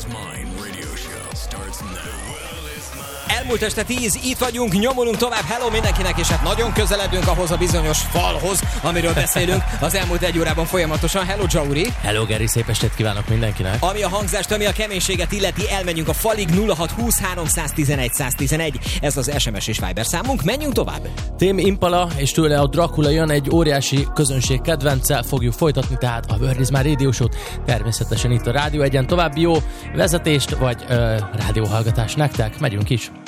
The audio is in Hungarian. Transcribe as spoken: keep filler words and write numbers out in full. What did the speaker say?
Elmúlt este tíz, itt vagyunk, nyomulunk tovább, hello mindenkinek, és hát nagyon közeledünk ahhoz a bizonyos falhoz, amiről beszélünk az elmúlt egy órában folyamatosan. Hello Jauri! Hello Geri, szép estét kívánok mindenkinek! Ami a hangzást, ami a keménységet illeti, elmegyünk a falig. Nulla hat húsz háromszáztizenegy száztizenegy, ez az es em es és Viber számunk, menjünk tovább! Tame Impala és tőle a Dracula jön, egy óriási közönség kedvenccel fogjuk folytatni, tehát a Word is My Radio Show-t, természetesen itt a Rádió Egyen. További jó vezetést vagy ö, rádióhallgatást nektek, megyünk is!